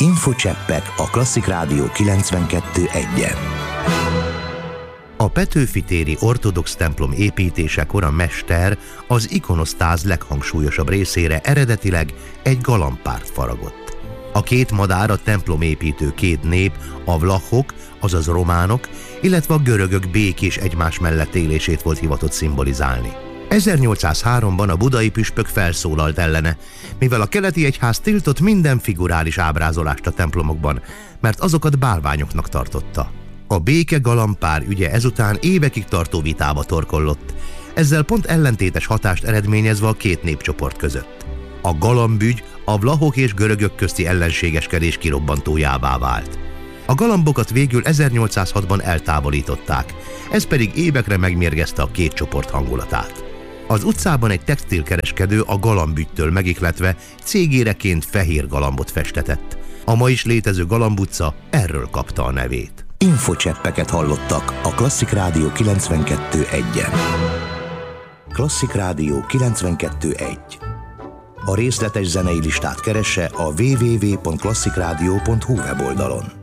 Infocseppek a Klasszik Rádió 92.1-en. A Petőfi téri ortodox templom építésekor a mester az ikonosztáz leghangsúlyosabb részére eredetileg egy galambpárt faragott. A két madár a templomépítő két nép, a vlachok, azaz románok, illetve a görögök békés egymás mellett élését volt hivatott szimbolizálni. 1803-ban a budai püspök felszólalt ellene, mivel a keleti egyház tiltott minden figurális ábrázolást a templomokban, mert azokat bálványoknak tartotta. A béke galambpár ügye ezután évekig tartó vitába torkollott, ezzel pont ellentétes hatást eredményezve a két népcsoport között. A galambügy a vlachok és görögök közti ellenségeskedés kirobbantójává vált. A galambokat végül 1806-ban eltávolították, ez pedig évekre megmérgezte a két csoport hangulatát. Az utcában egy textilkereskedő a galambügytől megihletve cégéreként fehér galambot festetett. A ma is létező Galamb utca erről kapta a nevét. Infocseppeket hallottak a Klasszik Rádió 92.1-en. Klasszik Rádió 92.1. A részletes zenei listát keresse a www.klasszikrádió.hu weboldalon.